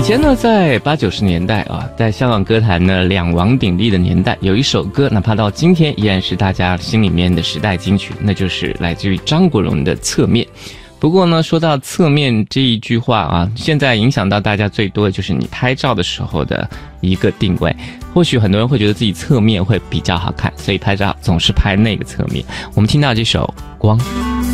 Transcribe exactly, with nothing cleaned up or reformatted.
前呢，在八九十年代啊，在香港歌坛呢两王鼎立的年代，有一首歌，哪怕到今天依然是大家心里面的时代金曲，那就是来自于张国荣的《侧面》。不过呢，说到侧面这一句话啊，现在影响到大家最多的就是你拍照的时候的一个定位。或许很多人会觉得自己侧面会比较好看，所以拍照总是拍那个侧面。我们听到这首《光》。